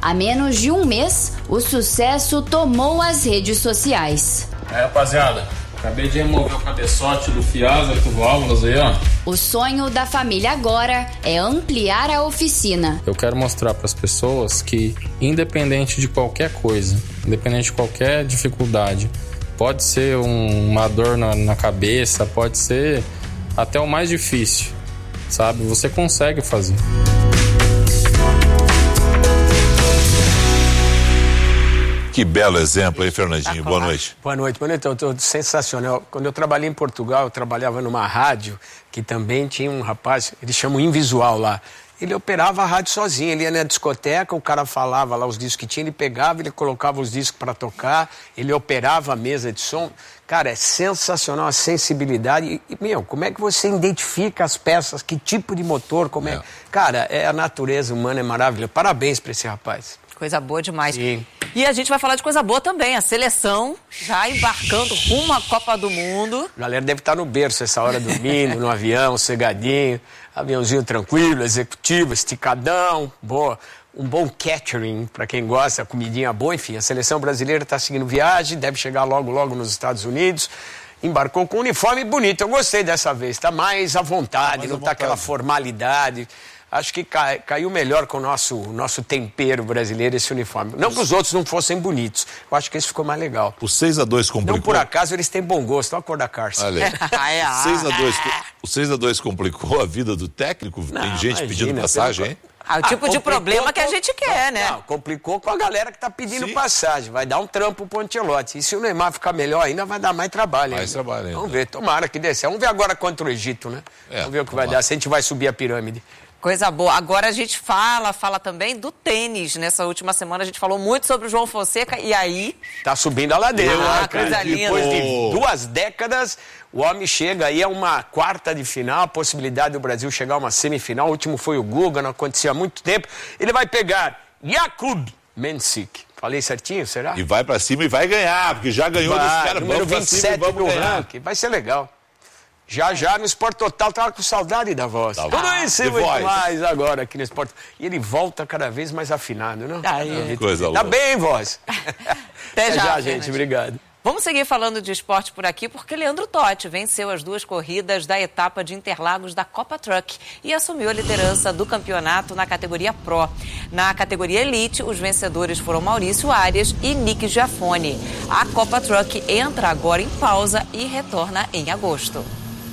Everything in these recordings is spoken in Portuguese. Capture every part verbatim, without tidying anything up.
Há menos de um mês, o sucesso tomou as redes sociais. É, rapaziada, acabei de remover o cabeçote do Fiasa com válvulas aí, ó. O sonho da família agora é ampliar a oficina. Eu quero mostrar para as pessoas que, independente de qualquer coisa, independente de qualquer dificuldade, pode ser um, uma dor na, na cabeça, pode ser até o mais difícil, sabe? Você consegue fazer. Que belo exemplo aí, Fernandinho. Boa noite. Boa noite. Boa noite. Eu tô sensacional. Quando eu trabalhei em Portugal, eu trabalhava numa rádio que também tinha um rapaz, eles chamam Invisual lá. Ele operava a rádio sozinho. Ele ia na discoteca, o cara falava lá os discos que tinha, ele pegava, ele colocava os discos para tocar, ele operava a mesa de som. Cara, é sensacional a sensibilidade. E, meu, como é que você identifica as peças? Que tipo de motor? Como é? é. Cara, é a natureza humana, é maravilhosa. Parabéns para esse rapaz. Coisa boa demais. Sim. E a gente vai falar de coisa boa também. A seleção já embarcando rumo à Copa do Mundo. A galera deve estar no berço essa hora, dormindo, no avião, sossegadinho, aviãozinho tranquilo, executivo, esticadão, boa. Um bom catering, para quem gosta, comidinha boa, enfim. A seleção brasileira está seguindo viagem, deve chegar logo, logo nos Estados Unidos. Embarcou com um uniforme bonito. Eu gostei dessa vez, está mais à vontade, mais não está aquela formalidade. Acho que cai, caiu melhor com o nosso, nosso tempero brasileiro esse uniforme. Não que os outros não fossem bonitos. Eu acho que esse ficou mais legal. O seis a dois complicou. Não por acaso eles têm bom gosto. Olha a cor da Carça. Olha aí. O seis a dois complicou a vida do técnico? Não, tem gente imagina, pedindo passagem, hein? Ah, o tipo ah, de problema que a gente quer, não, né? Não, complicou com a galera que tá pedindo Sim. passagem. Vai dar um trampo pro Ancelotti. E se o Neymar ficar melhor ainda, vai dar mais trabalho. Mais ainda. trabalho ainda. Vamos ver, tomara que dê certo. Vamos ver agora contra o Egito, né? É, Vamos ver o que vai dar, se a gente vai subir a pirâmide. Coisa boa. Agora a gente fala, fala também do tênis. Nessa última semana a gente falou muito sobre o João Fonseca e aí... Tá subindo a ladeira. Ah, coisa linda. Depois de duas décadas, o homem chega aí a uma quarta de final, a possibilidade do Brasil chegar a uma semifinal. O último foi o Guga, não acontecia há muito tempo. Ele vai pegar Jakub Mensik. Falei certinho, será? E vai pra cima e vai ganhar, porque já ganhou vai, dos caras. Número vinte e sete do ranking. Vai ser legal. Já, já no Sport Total, tava com saudade da voz. Tá Tudo ah, isso e muito voz. mais agora aqui no Sport. E ele volta cada vez mais afinado, não? Aí. Coisa tá bem, voz. Até, Até já, já gente. Obrigado. Vamos seguir falando de esporte por aqui, porque Leandro Totti venceu as duas corridas da etapa de Interlagos da Copa Truck e assumiu a liderança do campeonato na categoria Pro. Na categoria Elite, os vencedores foram Maurício Arias e Nick Giafone. A Copa Truck entra agora em pausa e retorna em agosto.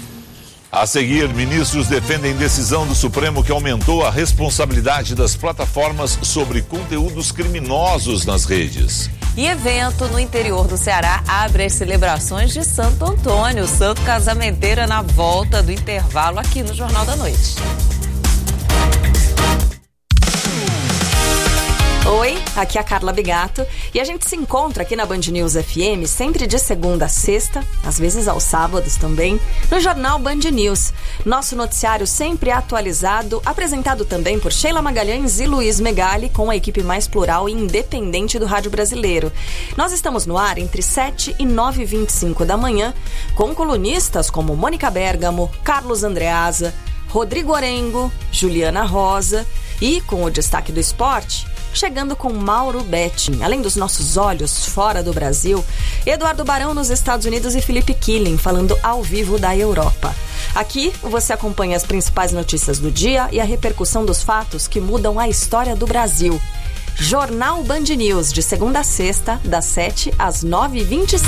A seguir, ministros defendem decisão do Supremo que aumentou a responsabilidade das plataformas sobre conteúdos criminosos nas redes. E evento no interior do Ceará abre as celebrações de Santo Antônio, santo casamenteira na volta do intervalo aqui no Jornal da Noite. Oi, aqui é a Carla Bigato e a gente se encontra aqui na Band News F M sempre de segunda a sexta, às vezes aos sábados também, no Jornal Band News. Nosso noticiário sempre atualizado, apresentado também por Sheila Magalhães e Luiz Megali, com a equipe mais plural e independente do rádio brasileiro. Nós estamos no ar entre sete e nove e vinte e cinco da manhã, com colunistas como Mônica Bergamo, Carlos Andreasa, Rodrigo Orengo, Juliana Rosa e, com o destaque do esporte, chegando com Mauro Betting. Além dos nossos olhos fora do Brasil, Eduardo Barão nos Estados Unidos e Felipe Killing falando ao vivo da Europa. Aqui você acompanha as principais notícias do dia e a repercussão dos fatos que mudam a história do Brasil. Jornal Band News, de segunda a sexta, das sete às nove e vinte e cinco.